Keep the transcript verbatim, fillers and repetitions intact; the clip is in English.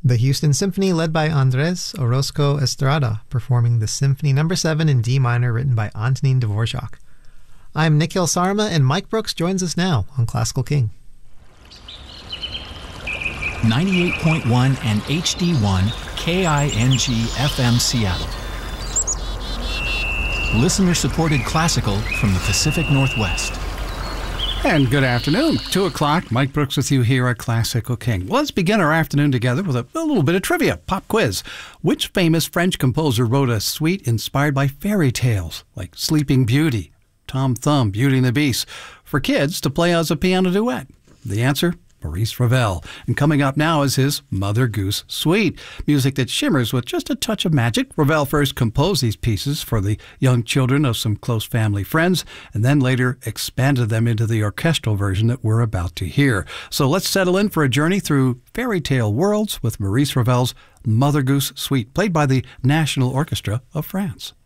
The Houston Symphony, led by Andres Orozco Estrada, performing the Symphony Number seven in D minor, written by Antonin Dvorak. I'm Nikhil Sarma, and Mike Brooks joins us now on Classical King. ninety-eight point one and H D one K I N G F M Seattle. Listener-supported classical from the Pacific Northwest. And good afternoon. Two o'clock, Mike Brooks with you here at Classical King. Well, let's begin our afternoon together with a, a little bit of trivia, pop quiz. Which famous French composer wrote a suite inspired by fairy tales like Sleeping Beauty, Tom Thumb, Beauty and the Beast, for kids to play as a piano duet? The answer? Maurice Ravel. And coming up now is his Mother Goose Suite, music that shimmers with just a touch of magic. Ravel first composed these pieces for the young children of some close family friends, and then later expanded them into the orchestral version that we're about to hear. So let's settle in for a journey through fairy tale worlds with Maurice Ravel's Mother Goose Suite, played by the National Orchestra of France.